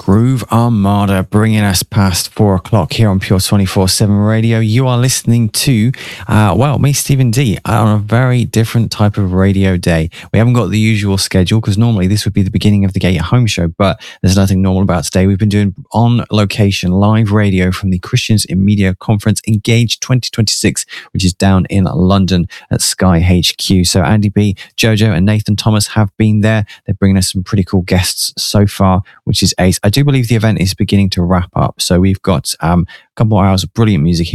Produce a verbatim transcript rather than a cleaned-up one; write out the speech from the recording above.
Groove Armada, bringing us past four o'clock here on Pure twenty-four seven Radio. You are listening to, uh, well, me, Stephen D, on a very different type of radio day. We haven't got the usual schedule because normally this would be the beginning of the Get Your Home show, but there's nothing normal about today. We've been doing on location live radio from the Christians in Media Conference Engage twenty twenty-six, which is down in London at Sky H Q. So Andy B, Jojo, and Nathan Thomas have been there. They're bringing us some pretty cool guests so far, which is ace. I do believe the event is beginning to wrap up. So we've got um, a couple more hours of brilliant music here